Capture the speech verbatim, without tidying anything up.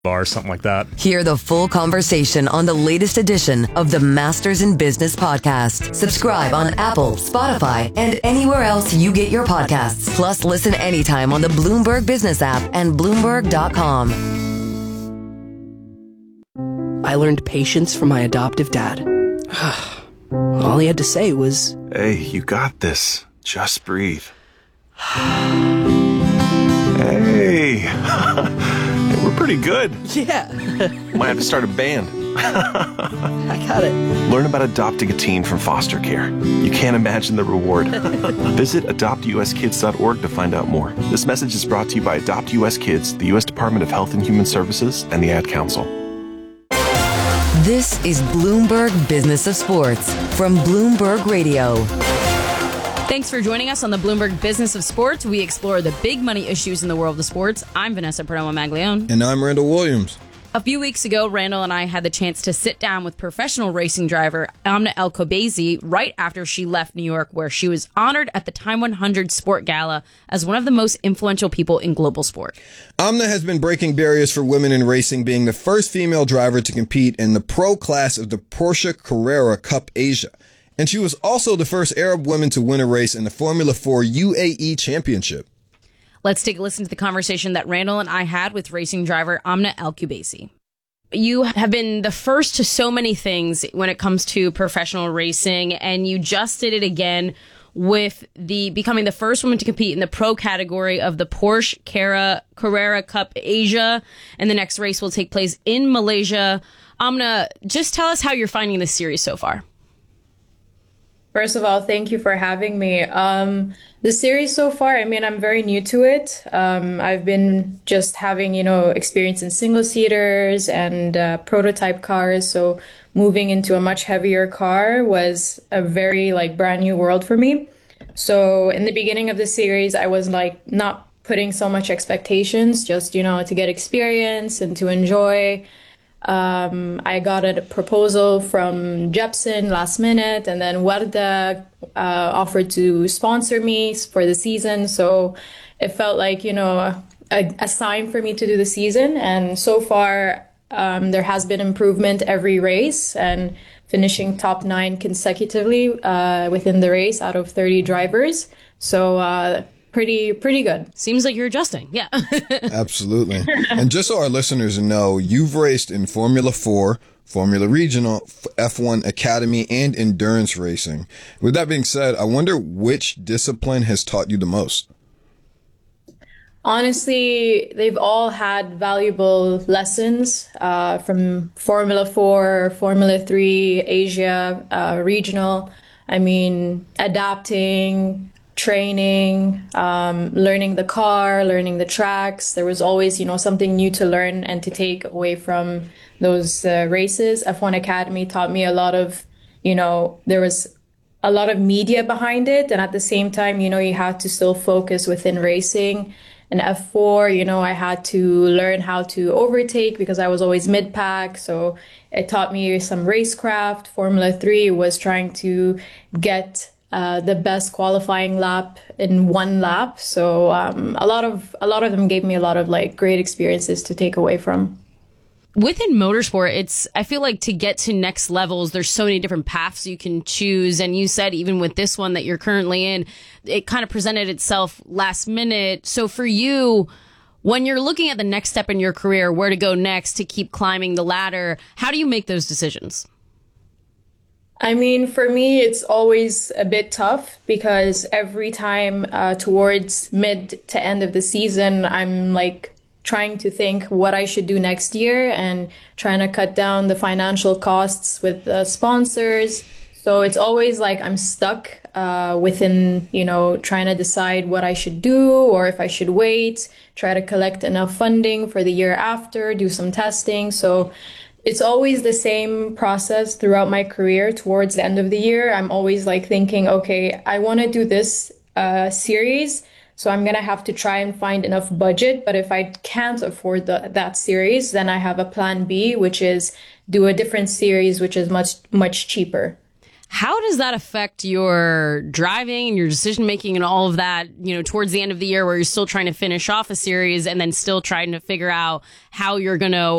bar, something like that. Hear the full conversation on the latest edition of the Masters in Business podcast. Subscribe on Apple, Spotify, and anywhere else you get your podcasts. Plus, listen anytime on the Bloomberg Business app and Bloomberg dot com. I learned patience from my adoptive dad. All he had to say was, "Hey, you got this. Just breathe." Hey. We're pretty good. Yeah. Might have to start a band. I got it. Learn about adopting a teen from foster care. You can't imagine the reward. Visit adopt u s kids dot org to find out more. This message is brought to you by Adopt U S Kids, the U S Department of Health and Human Services, and the Ad Council. This is Bloomberg Business of Sports from Bloomberg Radio. Thanks for joining us on the Bloomberg Business of Sports. We explore the big money issues in the world of sports. I'm Vanessa Perdomo-Maglione. And I'm Randall Williams. A few weeks ago, Randall and I had the chance to sit down with professional racing driver Amna El-Koubazi right after she left New York, where she was honored at the Time one hundred Sport Gala as one of the most influential people in global sport. Amna has been breaking barriers for women in racing, being the first female driver to compete in the pro class of the Porsche Carrera Cup Asia. And she was also the first Arab woman to win a race in the Formula four U A E Championship. Let's take a listen to the conversation that Randall and I had with racing driver Amna El-Koubazi. You have been the first to so many things when it comes to professional racing, and you just did it again with the becoming the first woman to compete in the pro category of the Porsche Carrera, Carrera Cup Asia, and the next race will take place in Malaysia. Amna, just tell us how you're finding this series so far. First of all, thank you for having me. Um, the series so far, I mean, I'm very new to it. Um, I've been just having, you know, experience in single seaters and uh, prototype cars. So moving into a much heavier car was a very like brand new world for me. So in the beginning of the series, I was like not putting so much expectations, just, you know, to get experience and to enjoy. Um, I got a proposal from Jepson last minute, and then Warda uh, offered to sponsor me for the season. So it felt like, you know, a, a sign for me to do the season. And so far, um, there has been improvement every race, and finishing top nine consecutively uh, within the race out of thirty drivers. So uh Pretty, pretty good. Seems like you're adjusting. Yeah. Absolutely. And just so our listeners know, you've raced in Formula four, Formula Regional, F one Academy, and endurance racing. With that being said, I wonder which discipline has taught you the most? Honestly, they've all had valuable lessons uh, from Formula four, Formula three, Asia, uh, Regional. I mean, adapting, training, um, learning the car, learning the tracks. There was always, you know, something new to learn and to take away from those uh, races. F one Academy taught me a lot of, you know, there was a lot of media behind it. And at the same time, you know, you had to still focus within racing. In F four, you know, I had to learn how to overtake because I was always mid-pack. So it taught me some racecraft. Formula three was trying to get Uh, the best qualifying lap in one lap. So um, a lot of a lot of them gave me a lot of like great experiences to take away from. Within motorsport, it's I feel like to get to next levels, there's so many different paths you can choose. And you said even with this one that you're currently in, it kind of presented itself last minute. So for you, when you're looking at the next step in your career, where to go next to keep climbing the ladder, how do you make those decisions? I mean, for me, it's always a bit tough because every time uh, towards mid to end of the season, I'm like trying to think what I should do next year and trying to cut down the financial costs with uh, sponsors. So it's always like I'm stuck uh, within, you know, trying to decide what I should do or if I should wait, try to collect enough funding for the year after, do some testing. So it's always the same process throughout my career. Towards the end of the year, I'm always like thinking, okay, I want to do this uh, series, so I'm going to have to try and find enough budget. But if I can't afford the, that series, then I have a plan B, which is do a different series, which is much, much cheaper. How does that affect your driving and your decision making and all of that, you know, towards the end of the year where you're still trying to finish off a series and then still trying to figure out how you're going to